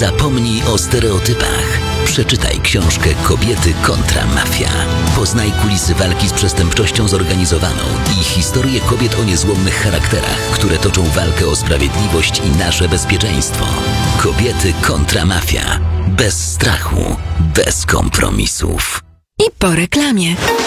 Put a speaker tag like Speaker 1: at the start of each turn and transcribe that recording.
Speaker 1: Zapomnij o stereotypach. Przeczytaj książkę Kobiety kontra mafia. Poznaj kulisy walki z przestępczością zorganizowaną i historię kobiet o niezłomnych charakterach, które toczą walkę o sprawiedliwość i nasze bezpieczeństwo. Kobiety kontra mafia. Bez strachu, bez kompromisów.
Speaker 2: I po reklamie.